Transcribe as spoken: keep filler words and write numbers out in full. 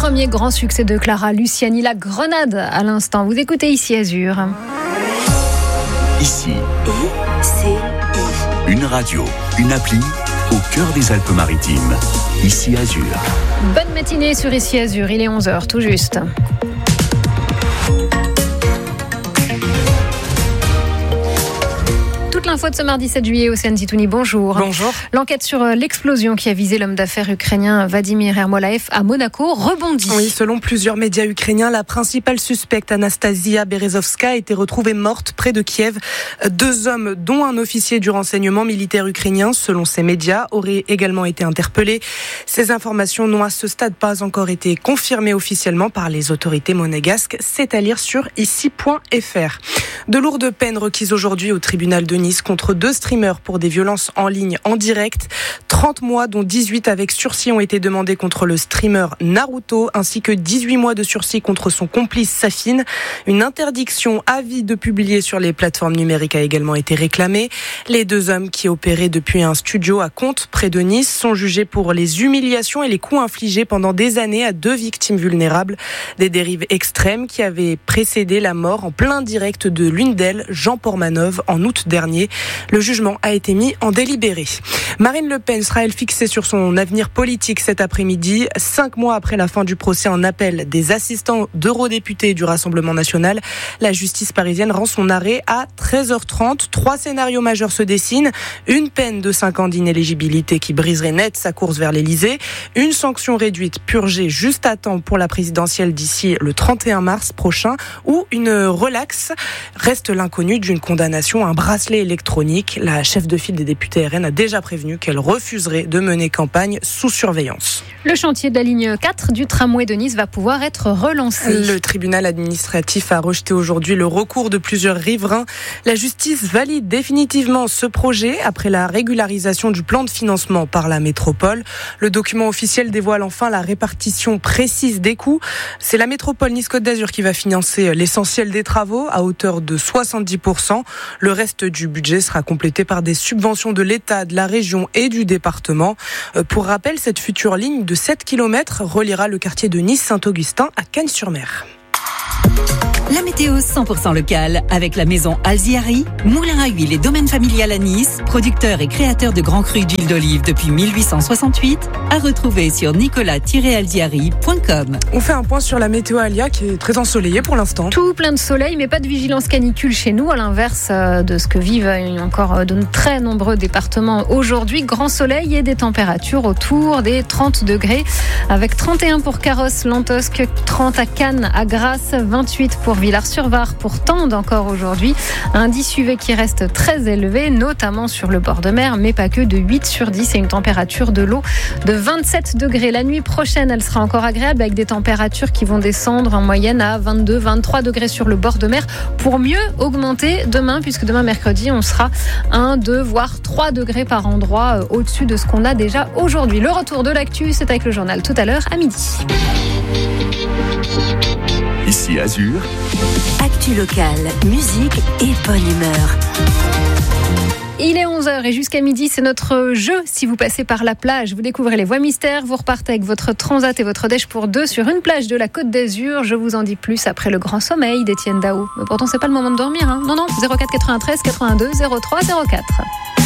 premier grand succès de Clara Luciani, La Grenade, à l'instant. Vous écoutez Ici Azur. Ici, I C I. Une radio, une appli au cœur des Alpes-Maritimes. Ici Azur. Bonne matinée sur Ici Azur, il est onze heures tout juste. Toute l'info de ce mardi sept juillet, Océane Zitouni, bonjour. Bonjour. L'enquête sur l'explosion qui a visé l'homme d'affaires ukrainien Vladimir Ermolaev à Monaco rebondit. Oui, selon plusieurs médias ukrainiens, la principale suspecte, Anastasia Berezovska, a été retrouvée morte près de Kiev. Deux hommes, dont un officier du renseignement militaire ukrainien, selon ces médias, auraient également été interpellés. Ces informations n'ont à ce stade pas encore été confirmées officiellement par les autorités monégasques. C'est à lire sur ici point f r. De lourdes peines requises aujourd'hui au tribunal de Nice contre deux streamers pour des violences en ligne en direct. trente mois, dont dix-huit avec sursis, ont été demandés contre le streamer Naruto, ainsi que dix-huit mois de sursis contre son complice Safin. Une interdiction à vie de publier sur les plateformes numériques a également été réclamée. Les deux hommes, qui opéraient depuis un studio à Contes, près de Nice, sont jugés pour les humiliations et les coups infligés pendant des années à deux victimes vulnérables. Des dérives extrêmes qui avaient précédé la mort en plein direct de l'une d'elles, Jean Pormanov, en août dernier. Le jugement a été mis en délibéré. Marine Le Pen sera-elle fixée sur son avenir politique cet après-midi, cinq mois après la fin du procès en appel des assistants d'eurodéputés du Rassemblement national. La justice parisienne rend son arrêt à treize heures trente. Trois scénarios majeurs se dessinent. Une peine de cinq ans d'inéligibilité qui briserait net sa course vers l'Élysée. Une sanction réduite purgée juste à temps pour la présidentielle d'ici le trente et un mars prochain. Ou une relaxe. Reste l'inconnu d'une condamnation à un bracelet électronique. La chef de file des députés R N a déjà prévenu qu'elle refuserait de mener campagne sous surveillance. Le chantier de la ligne quatre du tramway de Nice va pouvoir être relancé. Le tribunal administratif a rejeté aujourd'hui le recours de plusieurs riverains. La justice valide définitivement ce projet après la régularisation du plan de financement par la métropole. Le document officiel dévoile enfin la répartition précise des coûts. C'est la métropole Nice-Côte d'Azur qui va financer l'essentiel des travaux à hauteur de soixante-dix pour cent. Le reste du budget sera complété par des subventions de l'État, de la région et du département. Pour rappel, cette future ligne de sept kilomètres reliera le quartier de Nice-Saint-Augustin à Cagnes-sur-Mer. La météo cent pour cent locale avec la maison Alziari, moulin à huile et domaine familial à Nice, producteur et créateur de grands crus d'huile d'olive depuis mille huit cent soixante-huit, à retrouver sur nicolas tiret alziari point com. On fait un point sur la météo Alia qui est très ensoleillée pour l'instant. Tout plein de soleil, mais pas de vigilance canicule chez nous, à l'inverse de ce que vivent encore de très nombreux départements aujourd'hui. Grand soleil et des températures autour des trente degrés, avec trente et un pour Carros, Lantosque, trente à Cannes, à Grasse, vingt-huit pour Villars-sur-Var, pour Tende encore aujourd'hui. Indice U V qui reste très élevé, notamment sur le bord de mer, mais pas que, de huit sur dix et une température de l'eau de vingt-sept degrés. La nuit prochaine, elle sera encore agréable avec des températures qui vont descendre en moyenne à vingt-deux, vingt-trois degrés sur le bord de mer pour mieux augmenter demain, puisque demain mercredi, on sera un, deux, voire trois degrés par endroit euh, au-dessus de ce qu'on a déjà aujourd'hui. Le retour de l'actu, c'est avec le journal tout à l'heure à midi. Ici Azur. Actu locale, musique et bonne humeur. Il est onze heures et jusqu'à midi, c'est notre jeu. Si vous passez par la plage, vous découvrez les voies mystères, vous repartez avec votre transat et votre dèche pour deux sur une plage de la Côte d'Azur. Je vous en dis plus après le grand sommeil d'Étienne Dao. Mais pourtant, c'est pas le moment de dormir, hein. Non, non, zéro quatre quatre-vingt-treize quatre-vingt-deux zéro trois zéro quatre.